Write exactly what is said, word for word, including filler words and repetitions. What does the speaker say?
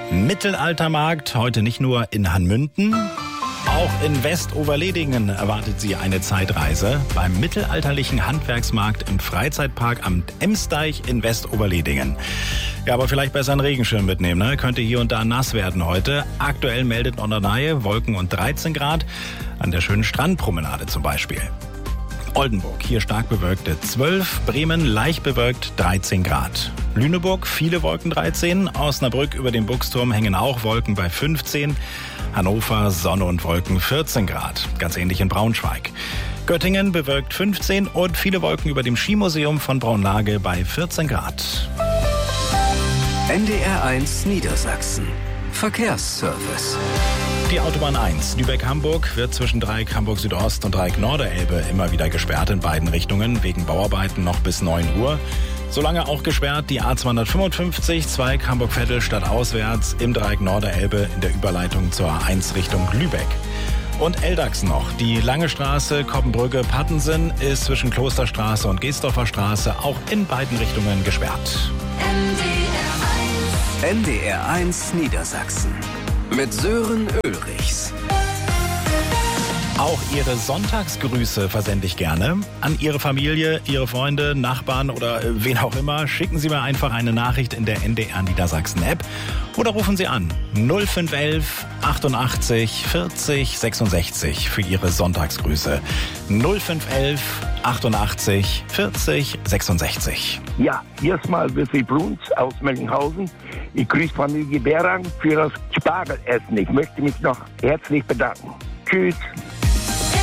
Mittelaltermarkt, heute nicht nur in Hanmünden. Auch in Westoverledingen erwartet Sie eine Zeitreise beim mittelalterlichen Handwerksmarkt im Freizeitpark am Emsdeich in Westoverledingen. Ja, aber vielleicht besser einen Regenschirm mitnehmen, ne? Könnte hier und da nass werden heute. Aktuell meldet Norderney Wolken und dreizehn Grad, an der schönen Strandpromenade zum Beispiel. Oldenburg, hier stark bewölkte zwölf, Bremen leicht bewölkt dreizehn Grad. Lüneburg, viele Wolken dreizehn, Osnabrück über dem Buchsturm hängen auch Wolken bei fünfzehn, Hannover, Sonne und Wolken vierzehn Grad, ganz ähnlich in Braunschweig. Göttingen bewölkt fünfzehn und viele Wolken über dem Skimuseum von Braunlage bei vierzehn Grad. N D R eins Niedersachsen. Verkehrsservice. Die Autobahn eins Lübeck-Hamburg wird zwischen Dreieck Hamburg Südost und Dreieck Norderelbe immer wieder gesperrt in beiden Richtungen, wegen Bauarbeiten noch bis neun Uhr. Solange auch gesperrt die A zweihundertfünfundfünfzig, Zweig Hamburg-Vettel stadtauswärts im Dreieck Norderelbe in der Überleitung zur A eins Richtung Lübeck. Und Eldachs noch. Die Lange Straße Koppenbrücke-Pattensen ist zwischen Klosterstraße und Geesdorfer Straße auch in beiden Richtungen gesperrt. N D R eins Niedersachsen mit Sören Ulrichs. Auch Ihre Sonntagsgrüße versende ich gerne an Ihre Familie, Ihre Freunde, Nachbarn oder wen auch immer. Schicken Sie mir einfach eine Nachricht in der N D R Niedersachsen App oder rufen Sie an null fünf elf achtundachtzig vierzig sechsundsechzig für Ihre Sonntagsgrüße. null fünf elf achtundachtzig vierzig sechsundsechzig. Ja, hier ist mal Wilfried Bruns aus Mellinghausen. Ich grüße Familie Berang für das Spargelessen. Ich möchte mich noch herzlich bedanken. Tschüss.